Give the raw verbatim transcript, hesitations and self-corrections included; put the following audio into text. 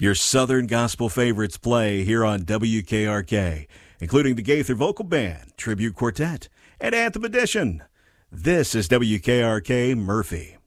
Your Southern Gospel favorites play here on W K R K, including the Gaither Vocal Band, Tribute Quartet, and Anthem Edition. This is W K R K Murphy.